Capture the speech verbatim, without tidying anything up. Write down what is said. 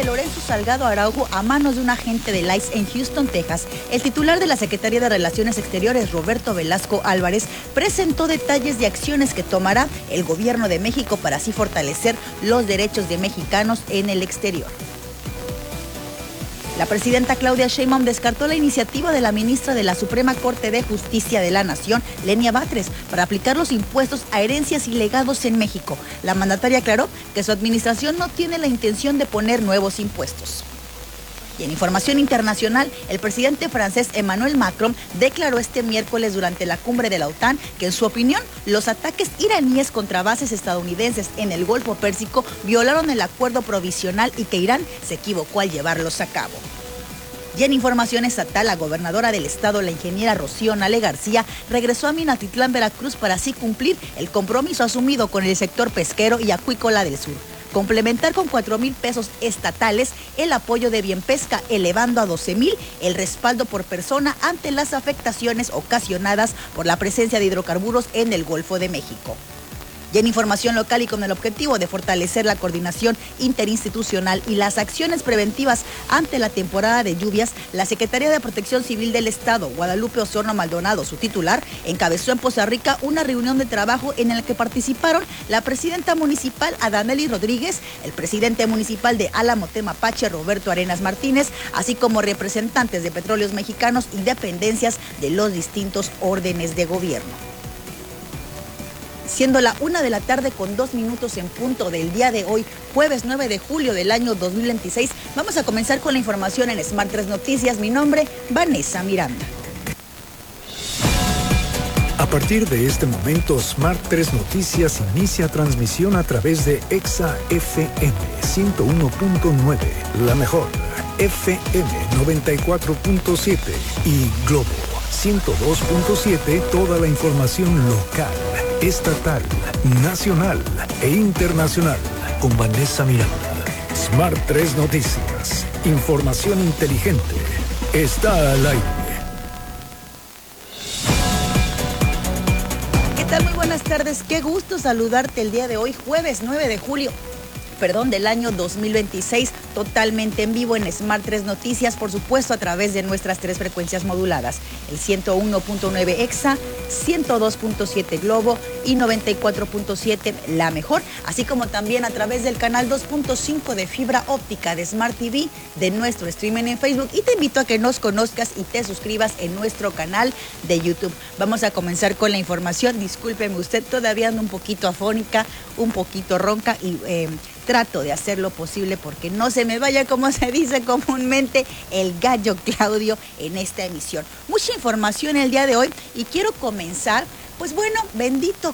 Lorenzo Salgado Araujo a manos de un agente del I C E en Houston, Texas. El titular de la Secretaría de Relaciones Exteriores, Roberto Velasco Álvarez, presentó detalles de acciones que tomará el gobierno de México para así fortalecer los derechos de mexicanos en el exterior. La presidenta Claudia Sheinbaum descartó la iniciativa de la ministra de la Suprema Corte de Justicia de la Nación, Lenia Batres, para aplicar los impuestos a herencias y legados en México. La mandataria aclaró que su administración no tiene la intención de poner nuevos impuestos. Y en información internacional, el presidente francés Emmanuel Macron declaró este miércoles durante la cumbre de la OTAN que, en su opinión, los ataques iraníes contra bases estadounidenses en el Golfo Pérsico violaron el acuerdo provisional y que Irán se equivocó al llevarlos a cabo. Y en información estatal, la gobernadora del estado, la ingeniera Rocío Nale García, regresó a Minatitlán, Veracruz, para así cumplir el compromiso asumido con el sector pesquero y acuícola del sur. Complementar con cuatro mil pesos estatales el apoyo de Bienpesca, elevando a doce mil el respaldo por persona ante las afectaciones ocasionadas por la presencia de hidrocarburos en el Golfo de México. Y en información local y con el objetivo de fortalecer la coordinación interinstitucional y las acciones preventivas ante la temporada de lluvias, la Secretaría de Protección Civil del Estado, Guadalupe Osorno Maldonado, su titular, encabezó en Poza Rica una reunión de trabajo en la que participaron la presidenta municipal Adaneli Rodríguez, el presidente municipal de Álamo Temapache, Roberto Arenas Martínez, así como representantes de Petróleos Mexicanos y dependencias de los distintos órdenes de gobierno. Siendo la una de la tarde con dos minutos en punto del día de hoy, jueves nueve de julio del año dos mil veintiséis, vamos a comenzar con la información en Smart tres Noticias. Mi nombre, Vanessa Miranda. A partir de este momento, Smart tres Noticias inicia transmisión a través de Exa F M ciento uno punto nueve, la mejor, F M noventa y cuatro punto siete y Globo ciento dos punto siete, toda la información local, estatal, nacional e internacional, con Vanessa Miranda. Smart tres Noticias, información inteligente, está al aire. ¿Qué tal? Muy buenas tardes, qué gusto saludarte el día de hoy, jueves nueve de julio. Perdón, del año dos mil veintiséis, totalmente en vivo en Smart tres Noticias, por supuesto a través de nuestras tres frecuencias moduladas, el ciento uno punto nueve Exa, ciento dos punto siete Globo y noventa y cuatro punto siete La Mejor, así como también a través del canal dos punto cinco de fibra óptica de Smart T V, de nuestro streaming en Facebook, y te invito a que nos conozcas y te suscribas en nuestro canal de YouTube. Vamos a comenzar con la información. Discúlpeme usted, todavía ando un poquito afónica, un poquito ronca y eh, trato de hacer lo posible porque no se me vaya, como se dice comúnmente, el gallo Claudio en esta emisión. Mucha información el día de hoy y quiero comenzar, pues bueno, bendito